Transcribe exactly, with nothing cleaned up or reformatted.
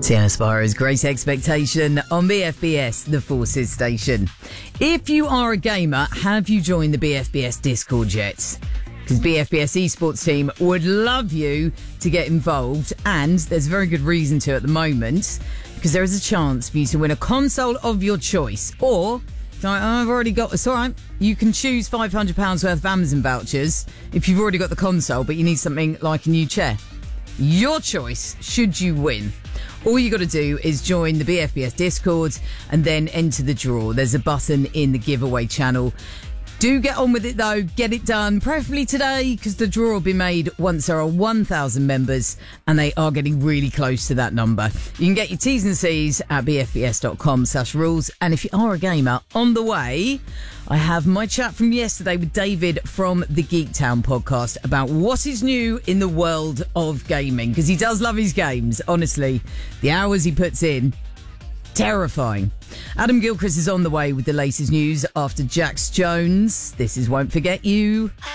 Tiana Sparrow's Great Expectation on B F B S, the Forces station. If you are a gamer, have you joined the B F B S Discord yet? Because B F B S esports team would love you to get involved, and there's a very good reason to at the moment, because there is a chance for you to win a console of your choice. Or, like, I've already got, it's all right, you can choose five hundred pounds worth of Amazon vouchers if you've already got the console, but you need something like a new chair. Your choice, should you win. All you got to do is join the B F B S Discord and then enter the draw. There's a button in the giveaway channel. Do get on with it though, get it done, preferably today, because the draw will be made once there are one thousand members, and they are getting really close to that number. You can get your T's and C's at bfbs.com slash rules, and if you are a gamer, on the way, I have my chat from yesterday with David from the Geek Town podcast about what is new in the world of gaming, because he does love his games, honestly. The hours he puts in, terrifying. Adam Gilchrist is on the way with the latest news after Jax Jones. This is Won't Forget You.